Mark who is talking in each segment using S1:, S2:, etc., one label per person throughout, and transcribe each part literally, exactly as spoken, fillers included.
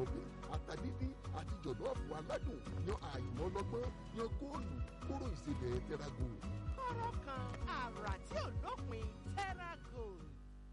S1: lọ́bẹ̀ àtàdídí àti jọ̀lọ́ọ̀fù aládùn yan àìmọ́ ọlọ́gbọ́n yan góòlù kóró ìsebẹ̀ Terragold.
S2: ọ̀rọ̀ kan àrà tí ò lópin Terragold.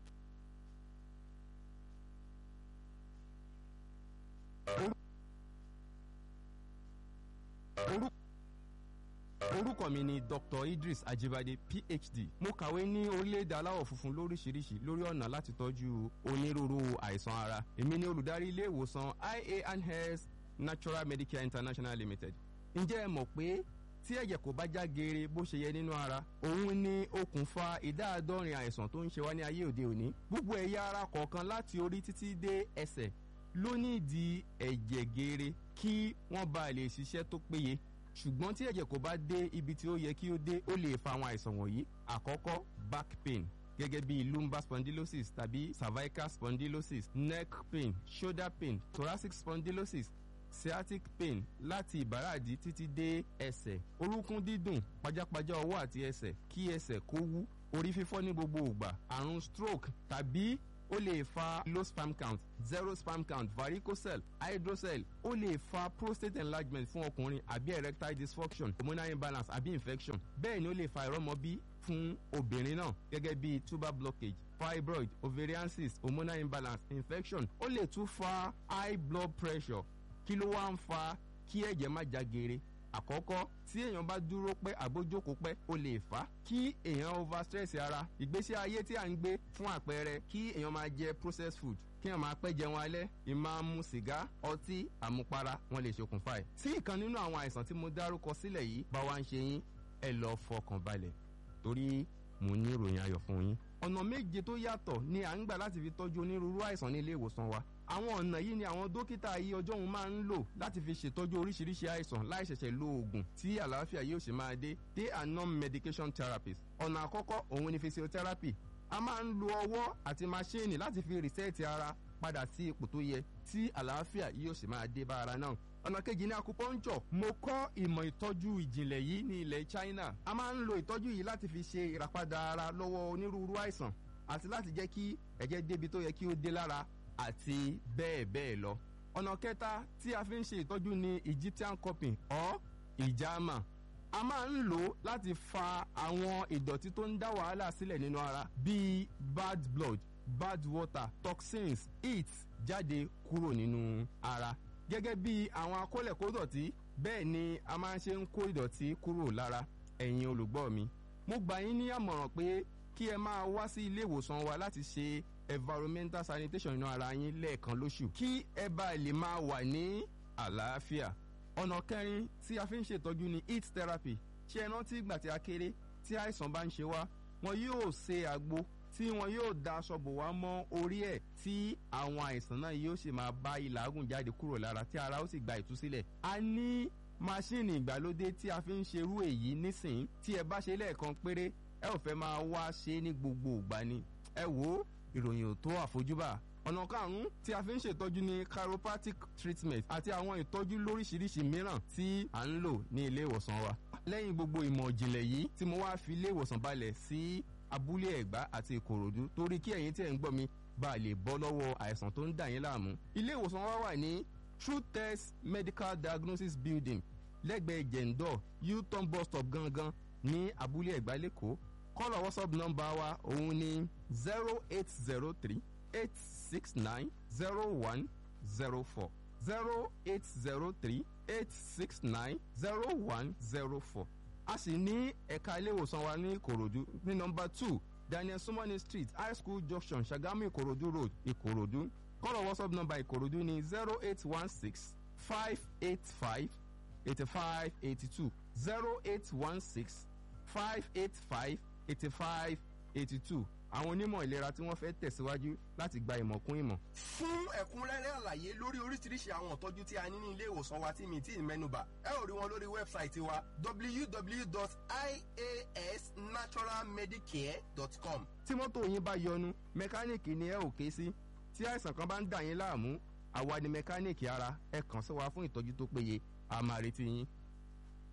S3: orúkọ mi ni Doctor Idris Ajibade P H D. mo kàwé ní orílẹ̀-èdè aláwọ̀ funfun lóríṣiríṣi lórí ọ̀nà láti tọ́jú onírúurú àìsàn ara. èmi ni olùdarí ilé ìwòsàn I A and Health Natural Medicare International Limited. ǹjẹ́ ẹ mọ̀ pé tí ẹ̀jẹ̀ kò bá já geere bó ṣe yẹ nínú ara òun ni okùnfà ìdá àádọ́rin àìsàn tó ń ṣe wá ní ayé òde òní. gbogbo ẹ̀yà ara kọ̀ọ̀kan láti orí títí dé ẹsẹ̀ ló ní ìdí ẹ̀jẹ̀ geere kí wọ́n bá lè ṣiṣẹ́ tó péye. ṣùgbọ́n tí ẹ̀jẹ̀ kò bá dé ibi tí ó yẹ kí ó dé ó lè fa àwọn àìsàn wọ̀nyí. àkọ́kọ́, back pain gẹ́gẹ́ bí lumbar spondylosis tàbí cervical spondylosis, neck pain, shoulder pain, thoracic spondylosis, sciatic pain láti ìbàràdì títí dé ẹsẹ̀, orúnkún dídùn, pajápajá ọwọ́ àti ẹsẹ̀, kí ẹsẹ̀ kó wú, orí fífọ́ ní gbogbo ìgbà, àrùn stroke tàbí ó lè fa low sperm count, zero sperm count, varicocele, hydrocele, ó lè fa prostate enlargement fún ọkùnrin àbí erectile dysfunction, hormonal imbalance àbí infection. bẹ́ẹ̀ ni ó lè fa ìrọ́mọbí fún obìnrin náà gẹ́gẹ́ bí tuber blockage, fibroid, ovarian cyst, hormonal imbalance, infection. ó lè tún fa high blood pressure. kí ló wá ń fa kí ẹ̀jẹ̀ má já geere? àkọ́kọ́, tí èèyàn bá dúró pẹ́ àbójókòó pẹ́ ó lè fà á kí èèyàn overstress ara. ìgbésí ayé tí à ń gbé fún àpẹẹrẹ kí èèyàn máa jẹ processed food, kí èèyàn máa pẹ́ jẹun alẹ́, ìmáa mu sìgá, ọtí, àmupara wọn lè ṣokùnfà ẹ̀. tí ìkan nínú àwọn àìsàn tí mo dárúkọ sílẹ̀ yìí bá wá ń ṣe yín ẹ lọ fọkàn balẹ̀ torí mo ní ìròyìn ayọ̀ fún yín. ọ̀nà méje tó yàtọ̀ ni à ń gbà láti fi tọ́jú onírúurú àìsàn ní ilé ìwòsàn wa. àwọn ọ̀nà yìí ni àwọn dókítà ayé ọjọ́ òun máa ń lò láti fi ṣètọ́jú oríṣiríṣi àìsàn láì ṣẹ̀ṣẹ̀ lo oògùn tí àlàáfíà yóò ṣe máa dé. they are non-medication therapies. ọ̀nà àkọ́kọ́ òun ni physiotherapy. a máa ń lo ọwọ́ àti maṣíìnì láti fi rìsẹ́ẹ̀tì ara padà sí ipò tó yẹ tí àlàáfíà yóò ṣe máa dé bá ara náà. ọ̀nà kejì ní acupuncture. mo kọ́ ìmọ̀ ìtọ́jú ìjìnlẹ̀ yìí ní ilẹ̀ China. a máa ń lo ìtọ́jú yìí láti fi ṣe ìràpadà ara lọ́wọ́ onírúurú àìsàn àti láti jẹ́ kí ẹ̀jẹ̀ débi tó yẹ kí ó dé lára àti bẹ́ẹ̀ bẹ́ẹ̀ lọ. ọ̀nà kẹta tí a fi ń ṣe ìtọ́jú ni Egyptian cupping or ìjàmà. a máa ń lò ó láti fa àwọn ìdọ̀tí tó ń dá wàhálà sílẹ̀ nínú ara bíi bad blood, bad water, toxins, heat jáde kúrò nínú ara. gẹ́gẹ́ bí àwọn akólẹ̀kódọ̀tí bẹ́ẹ̀ ni a máa ń ṣe ń kó ìdọ̀tí kúrò lára. ẹ̀yin olùgbọ́ mi, mo gbà yín ní àmọ̀ràn pé kí ẹ máa wá sí ilé ìwòsàn wa láti ṣe environmental sanitation inú ara yín lẹ́ẹ̀kan lóṣù kí ẹ bá lè máa wà ní àlàáfíà. ọ̀nà kẹrin tí a fi ń ṣètọ́jú ni heat therapy. ṣé ẹ rántí ìgbà tí a kéré tí àìsàn bá ń ṣe wá wọn yóò ṣe àgbo tí wọn yóò da aṣọ bò wá mọ́ orí ẹ̀ tí àwọn àìsàn náà yóò sì máa bá ìlàgùn jáde kúrò lára tí ara ó sì gba ìtúsílẹ̀. a ní máṣíìnì ìgbàlódé tí a fi ń ṣerú èyí nísìnyí tí ẹ bá ṣe lẹ́ẹ̀kan péré ẹ ò fẹ́ máa wá ṣe ní gbogbo ìgbà ni. ẹ wò ó ìròyìn ò tó àfojúbà. ọ̀nà karùn-ún tí a fi ń ṣètọ́jú ní chiropractic treatment àti àwọn ìtọ́jú lóríṣiríṣi mìíràn tí à ń lò ní ilé ìwòsàn wa. lẹ́yìn gbogbo ìmọ̀ ìjìnlẹ̀ yìí tí mo wá fi ilé ìwòsàn balẹ̀ sí abúlé ẹ̀gbá àti ìkòròdú torí kí ẹ̀yin tí ẹ̀ ń gbọ́ mi bá lè bọ́ lọ́wọ́ àìsàn tó ń dà yín láàmú. ilé ìwòsàn wa wà ní True Test Medical Diagnosis Building lẹ́gbẹ̀ẹ́ jẹ̀ǹdọ̀ U-turn bus stop gangan ní abúlé ẹ̀gbá lẹ́kọ̀ọ́. kọ́lọ̀ WhatsApp nọ́mbà wa òun ni zero eight zero three eight six nine zero one zero four zero eight zero three eight six nine zero one zero four. a sì ní ẹ̀ka ilé ìwòsàn wa ní ìkòròdú ní nọ́mbà two Daniel Sumoni Street High School Junction Ṣàgámù Ìkòròdú Road Ìkòròdú. kọ́lọ̀ WhatsApp nọ́mbà Ìkòròdú ni zero eight one six five eight five eight five eight two zero eight one six five eight five eight five eight two. àwọn onímọ̀ ìlera tí wọ́n fẹ́ tẹ̀síwájú láti gba ìmọ̀ kún ìmọ̀.
S4: fún ẹ̀kúnrẹ́rẹ́ àlàyé lórí oríṣiríṣi àwọn ìtọ́jú tí a ní ní ilé ìwòsàn wa tí mi ti mẹ́nubà ẹ ò rí wọn lórí wẹ́bsáìtì wa w w w dot i a s natural medicare dot com.
S3: tí mọ́tò yín bá yọnu mẹkáníìkì ni ẹ ò ké sí. tí àìsàn kan bá ń dà yín láàmú àwa ni mẹkáníìkì ara ẹ kàn sí wa fún ìtọ́jú tó péye a máa retí yín.